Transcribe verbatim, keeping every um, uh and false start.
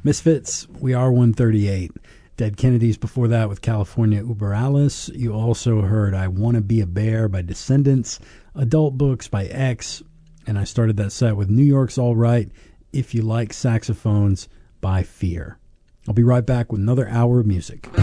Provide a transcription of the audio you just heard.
Misfits, We Are one thirty-eight. Dead Kennedys before that with California Uber Alles. You also heard I Wanna Be a Bear by Descendants, Adult Books by X, and I started that set with New York's All Right, If You Like Saxophones by Fear. I'll be right back with another hour of music.